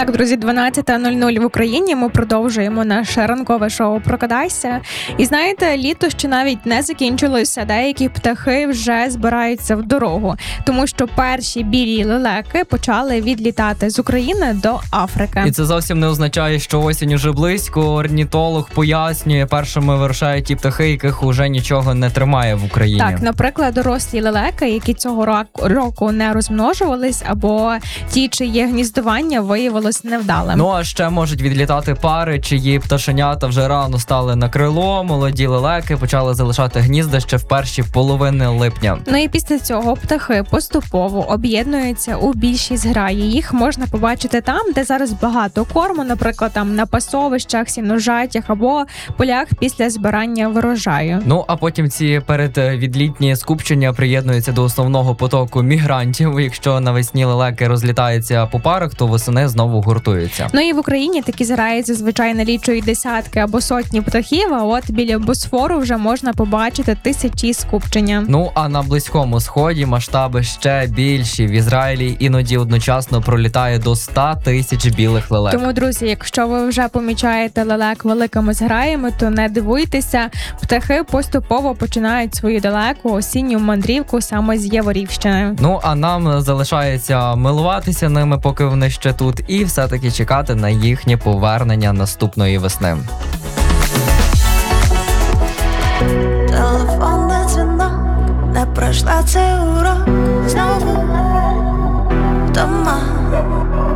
Так, друзі, 12:00 в Україні. Ми продовжуємо наше ранкове шоу «Прокидайся». І знаєте, літо ще навіть не закінчилося. Деякі птахи вже збираються в дорогу, тому що перші білі лелеки почали відлітати з України до Африки. І це зовсім не означає, що осінь уже близько. Орнітолог пояснює, першими вирушають ті птахи, яких уже нічого не тримає в Україні. Так, наприклад, дорослі лелеки, які цього року не розмножувались, або ті, чиє гніздування виявилось невдалим. Ну, а ще можуть відлітати пари, чиї пташенята вже рано стали на крило, молоді лелеки почали залишати гнізда ще в перші половини липня. Ну і після цього птахи поступово об'єднуються у більші зграї. Їх можна побачити там, де зараз багато корму, наприклад, там на пасовищах, сіножаттях або полях після збирання врожаю. Ну, а потім ці передвідлітні скупчення приєднуються до основного потоку мігрантів. Якщо навесні лелеки розлітаються по парах, то восени знову гуртуються. Ну і в Україні такі зграї зазвичай налічують десятки або сотні птахів, а от біля Босфору вже можна побачити тисячі скупчення. Ну, а на Близькому Сході масштаби ще більші. В Ізраїлі іноді одночасно пролітає до 100 тисяч білих лелек. Тому, друзі, якщо ви вже помічаєте лелек великими зграями, то не дивуйтеся, птахи поступово починають свою далеку осінню мандрівку саме з Яворівщини. Ну, а нам залишається милуватися ними, поки вони ще тут, і все-таки чекати на їхнє повернення наступної весни. Телефонний дзвінок, не пройшла цей урок, знову вдома.